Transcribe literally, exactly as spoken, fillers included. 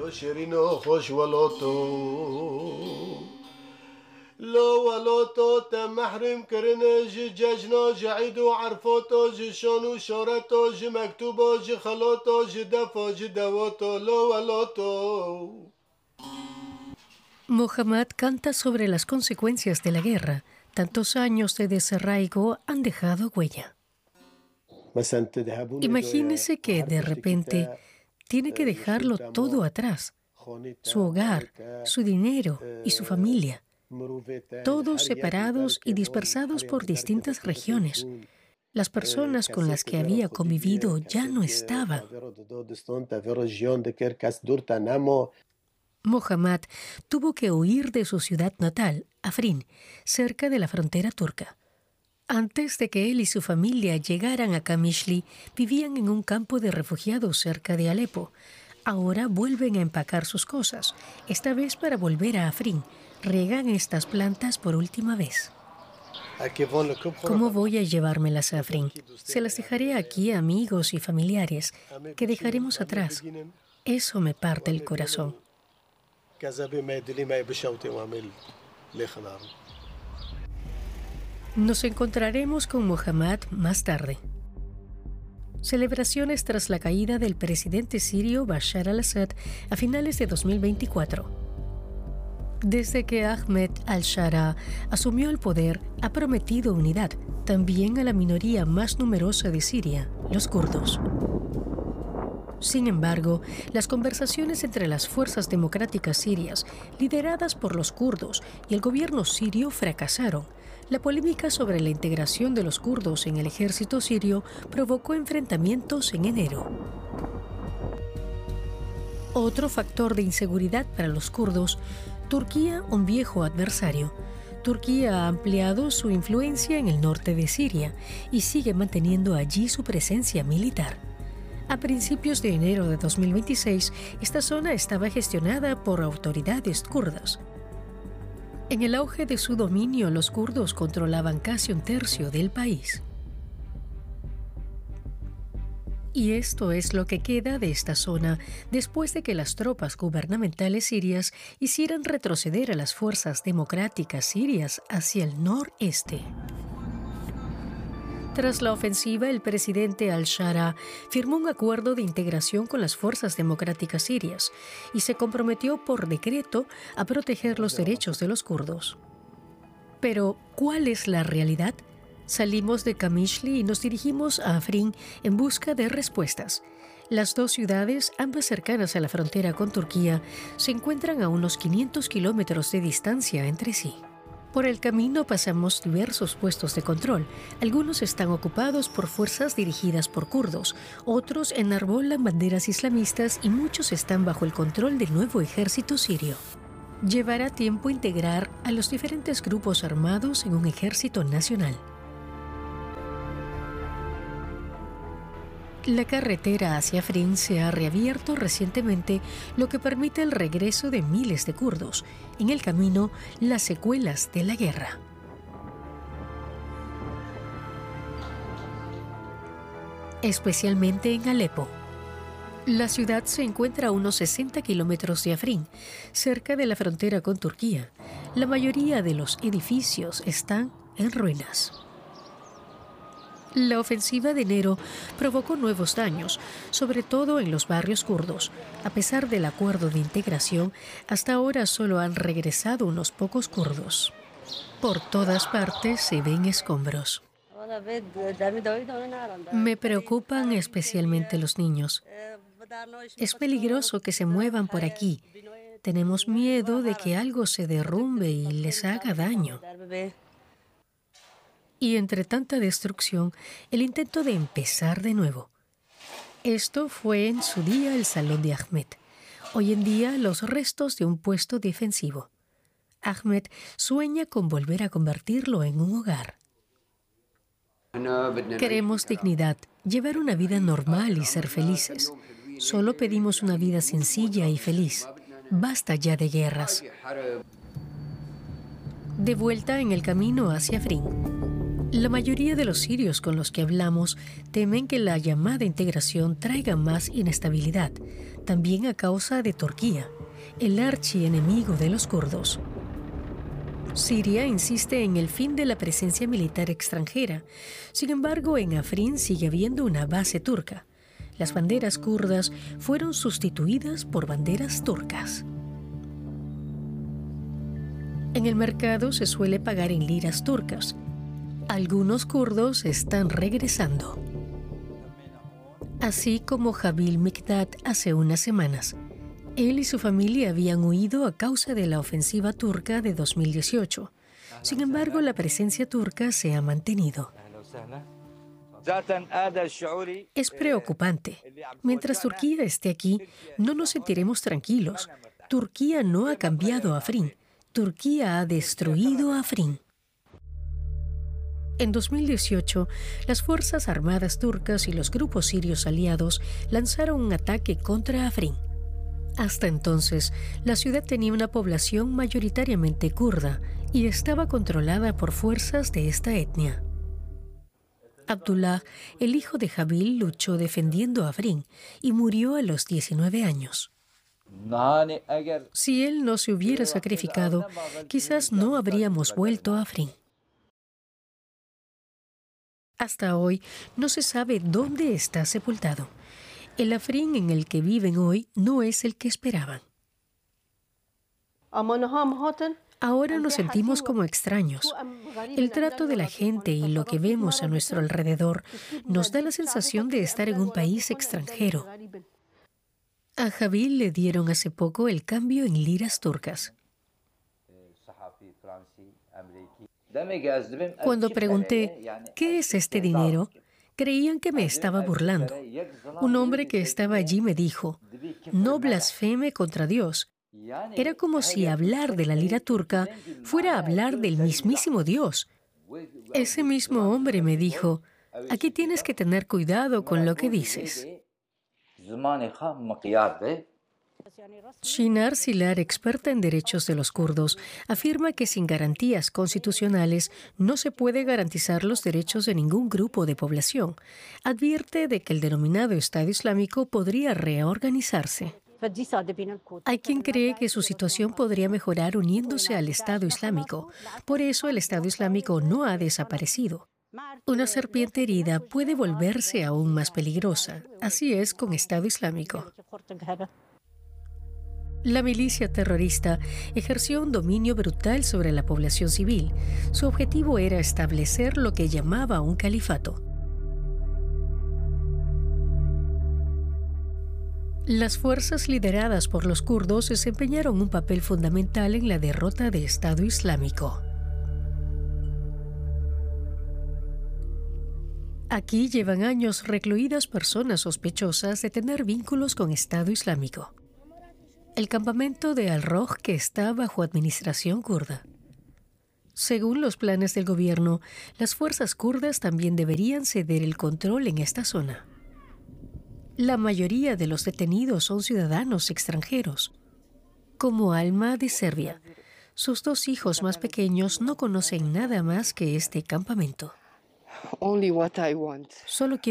لو ولوتو تمحرم کرنه جی ججنا جی عیدو عرفوتو جی شانو شارتو جی مکتوبو جی خلوتو جی دفو جی دواتو لو ولوتو. Mohammad canta sobre las consecuencias de la guerra. Tantos años de desarraigo han dejado huella. Imagínese que de repente tiene que dejarlo todo atrás. Su hogar, su dinero y su familia. Todos separados y dispersados por distintas regiones. Las personas con las que había convivido ya no estaban. Mohammad tuvo que huir de su ciudad natal, Afrin, cerca de la frontera turca. Antes de que él y su familia llegaran a Qamishli, vivían en un campo de refugiados cerca de Alepo. Ahora vuelven a empacar sus cosas, esta vez para volver a Afrin. Riegan estas plantas por última vez. ¿Cómo voy a llevármelas a Afrin? Se las dejaré aquí a amigos y familiares que dejaremos atrás. Eso me parte el corazón. Nos encontraremos con Mohammad más tarde. Celebraciones tras la caída del presidente sirio Bashar al-Assad a finales de dos mil veinticuatro. Desde que Ahmed al-Shara asumió el poder, ha prometido unidad también a la minoría más numerosa de Siria, los kurdos. Sin embargo, las conversaciones entre las fuerzas democráticas sirias, lideradas por los kurdos, y el gobierno sirio fracasaron. La polémica sobre la integración de los kurdos en el ejército sirio provocó enfrentamientos en enero. Otro factor de inseguridad para los kurdos, Turquía, un viejo adversario. Turquía ha ampliado su influencia en el norte de Siria y sigue manteniendo allí su presencia militar. A principios de enero de dos mil veintiséis, esta zona estaba gestionada por autoridades kurdas. En el auge de su dominio, los kurdos controlaban casi un tercio del país. Y esto es lo que queda de esta zona después de que las tropas gubernamentales sirias hicieran retroceder a las fuerzas democráticas sirias hacia el noreste. Tras la ofensiva, el presidente al-Shara firmó un acuerdo de integración con las fuerzas democráticas sirias y se comprometió por decreto a proteger los derechos de los kurdos. Pero, ¿cuál es la realidad? Salimos de Qamishli y nos dirigimos a Afrin en busca de respuestas. Las dos ciudades, ambas cercanas a la frontera con Turquía, se encuentran a unos quinientos kilómetros de distancia entre sí. Por el camino pasamos diversos puestos de control. Algunos están ocupados por fuerzas dirigidas por kurdos, otros enarbolan banderas islamistas y muchos están bajo el control del nuevo ejército sirio. Llevará tiempo integrar a los diferentes grupos armados en un ejército nacional. La carretera hacia Afrin se ha reabierto recientemente, lo que permite el regreso de miles de kurdos. En el camino, las secuelas de la guerra. Especialmente en Alepo. La ciudad se encuentra a unos sesenta kilómetros de Afrin, cerca de la frontera con Turquía. La mayoría de los edificios están en ruinas. La ofensiva de enero provocó nuevos daños, sobre todo en los barrios kurdos. A pesar del acuerdo de integración, hasta ahora solo han regresado unos pocos kurdos. Por todas partes se ven escombros. Me preocupan especialmente los niños. Es peligroso que se muevan por aquí. Tenemos miedo de que algo se derrumbe y les haga daño. Y entre tanta destrucción, el intento de empezar de nuevo. Esto fue en su día el salón de Ahmed. Hoy en día, los restos de un puesto defensivo. Ahmed sueña con volver a convertirlo en un hogar. Queremos dignidad, llevar una vida normal y ser felices. Solo pedimos una vida sencilla y feliz. Basta ya de guerras. De vuelta en el camino hacia Afrin. La mayoría de los sirios con los que hablamos temen que la llamada integración traiga más inestabilidad, también a causa de Turquía, el archienemigo de los kurdos. Siria insiste en el fin de la presencia militar extranjera. Sin embargo, en Afrin sigue habiendo una base turca. Las banderas kurdas fueron sustituidas por banderas turcas. En el mercado se suele pagar en liras turcas. Algunos kurdos están regresando. Así como Jabil Mikdad hace unas semanas. Él y su familia habían huido a causa de la ofensiva turca de dos mil dieciocho. Sin embargo, la presencia turca se ha mantenido. Es preocupante. Mientras Turquía esté aquí, no nos sentiremos tranquilos. Turquía no ha cambiado a Afrin. Turquía ha destruido a Afrin. En dos mil dieciocho, las Fuerzas Armadas turcas y los grupos sirios aliados lanzaron un ataque contra Afrin. Hasta entonces, la ciudad tenía una población mayoritariamente kurda y estaba controlada por fuerzas de esta etnia. Abdullah, el hijo de Jabil, luchó defendiendo a Afrin y murió a los diecinueve años. Si él no se hubiera sacrificado, quizás no habríamos vuelto a Afrin. Hasta hoy no se sabe dónde está sepultado. El Afrin en el que viven hoy no es el que esperaban. Ahora nos sentimos como extraños. El trato de la gente y lo que vemos a nuestro alrededor nos da la sensación de estar en un país extranjero. A Jabil le dieron hace poco el cambio en liras turcas. Cuando pregunté, ¿qué es este dinero?, creían que me estaba burlando. Un hombre que estaba allí me dijo, no blasfeme contra Dios. Era como si hablar de la lira turca fuera hablar del mismísimo Dios. Ese mismo hombre me dijo, aquí tienes que tener cuidado con lo que dices. Shinar Silar, experta en derechos de los kurdos, afirma que sin garantías constitucionales no se puede garantizar los derechos de ningún grupo de población. Advierte de que el denominado Estado Islámico podría reorganizarse. Hay quien cree que su situación podría mejorar uniéndose al Estado Islámico. Por eso el Estado Islámico no ha desaparecido. Una serpiente herida puede volverse aún más peligrosa. Así es con Estado Islámico. La milicia terrorista ejerció un dominio brutal sobre la población civil. Su objetivo era establecer lo que llamaba un califato. Las fuerzas lideradas por los kurdos desempeñaron un papel fundamental en la derrota de Estado Islámico. Aquí llevan años recluidas personas sospechosas de tener vínculos con Estado Islámico. El campamento de Al-Roj, que está bajo administración kurda. Según los planes del gobierno, las fuerzas kurdas también deberían ceder el control en esta zona. La mayoría de los detenidos son ciudadanos extranjeros, como Alma de Serbia. Sus dos hijos más pequeños no conocen nada más que este campamento. Solo quieren